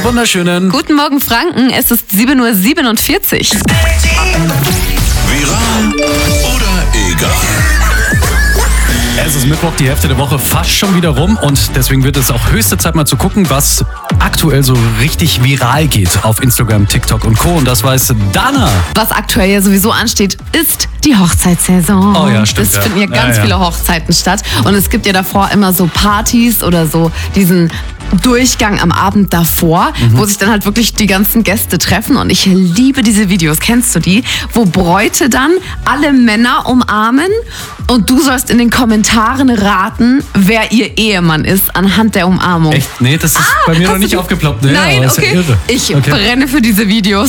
Einen wunderschönen Guten Morgen, Franken. Es ist 7:47 Uhr. Viral oder egal? Es ist Mittwoch, die Hälfte der Woche fast schon wieder rum und deswegen wird es auch höchste Zeit mal zu gucken, was aktuell so richtig viral geht auf Instagram, TikTok und Co. Und das weiß Dana. Was aktuell ja sowieso ansteht, ist die Hochzeitssaison. Oh ja, stimmt. Es finden ja ganz Ja. viele Hochzeiten statt und es gibt ja davor immer so Partys oder so diesen Durchgang am Abend davor, wo sich dann halt wirklich die ganzen Gäste treffen und ich liebe diese Videos, kennst du die? Wo Bräute dann alle Männer umarmen und du sollst in den Kommentaren raten, wer ihr Ehemann ist anhand der Umarmung. Echt? Nee, das ist bei mir noch nicht aufgeploppt. Nee, Nein, aber ist ja okay. irre. Ich Okay. brenne für diese Videos.